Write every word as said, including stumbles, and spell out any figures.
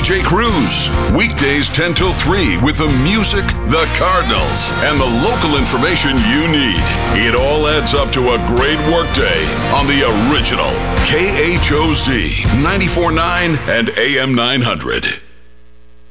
J Cruz. Weekdays ten till three with the music, the Cardinals, and the local information you need. It all adds up to a great workday on the original K H O Z ninety-four point nine and A M nine hundred.